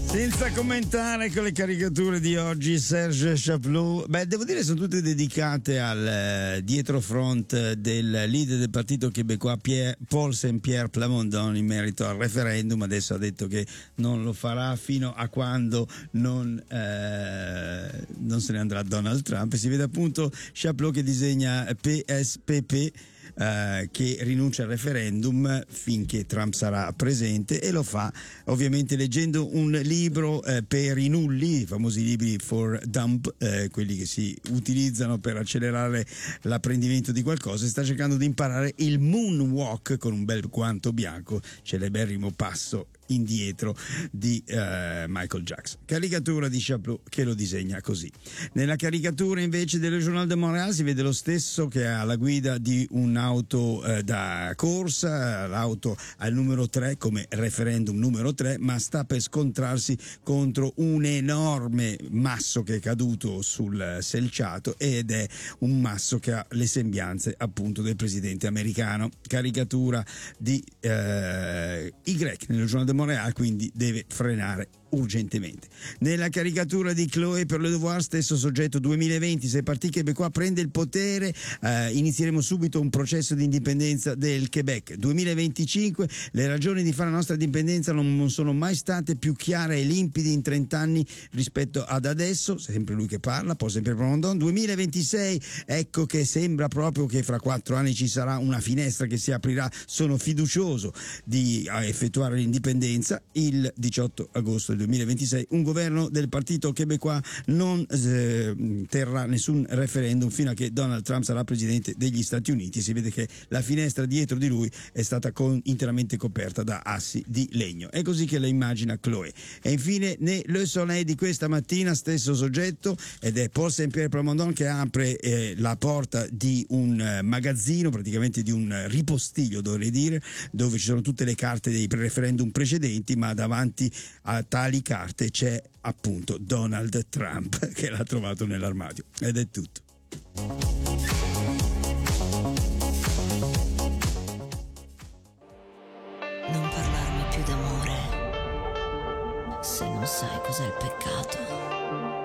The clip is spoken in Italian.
Senza commentare con le caricature di oggi, Serge Chaplot, devo dire sono tutte dedicate al dietrofront del leader del partito québécois Paul Saint-Pierre Plamondon in merito al referendum. Adesso ha detto che non lo farà fino a quando non se ne andrà Donald Trump. Si vede appunto Chaplot che disegna PSPP, che rinuncia al referendum finché Trump sarà presente, e lo fa ovviamente leggendo un libro per i nulli, i famosi libri for dumb, quelli che si utilizzano per accelerare l'apprendimento di qualcosa. Sta cercando di imparare il moonwalk con un bel guanto bianco, celeberrimo passo indietro di Michael Jackson. Caricatura di Chaplot che lo disegna così. Nella caricatura invece del Journal de Montréal si vede lo stesso che ha la guida di un'auto da corsa, l'auto al numero 3 come referendum numero 3, ma sta per scontrarsi contro un enorme masso che è caduto sul selciato, ed è un masso che ha le sembianze appunto del presidente americano. Caricatura di Y nel Journal de Montréal, quindi deve frenare urgentemente. Nella caricatura di Chloé per Le Devoir, stesso soggetto, 2020, se il Parti Québécois prende il potere inizieremo subito un processo di indipendenza del Quebec. 2025, le ragioni di fare la nostra indipendenza non sono mai state più chiare e limpide in 30 anni rispetto ad adesso, sempre lui che parla, poi sempre Plamondon. 2026, ecco che sembra proprio che fra 4 anni ci sarà una finestra che si aprirà, sono fiducioso di effettuare l'indipendenza. Il 18 agosto 2026 un governo del partito québécois non terrà nessun referendum fino a che Donald Trump sarà presidente degli Stati Uniti. Si vede che la finestra dietro di lui è stata interamente coperta da assi di legno. È così che la immagina Chloé. E infine Le Soleil di questa mattina, stesso soggetto, ed è Paul Saint-Pierre Plamondon che apre la porta di un magazzino, praticamente di un ripostiglio dovrei dire, dove ci sono tutte le carte dei referendum precedenti, ma davanti a tali carte c'è appunto Donald Trump che l'ha trovato nell'armadio. Ed è tutto. Non parlarmi più d'amore se non sai cos'è il peccato.